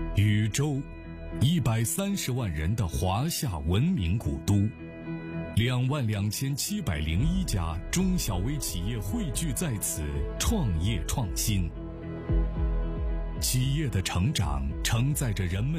禹州，130万人的华夏文明古都，22701家中小微企业汇聚在此，创业创新。企业的成长承载着人们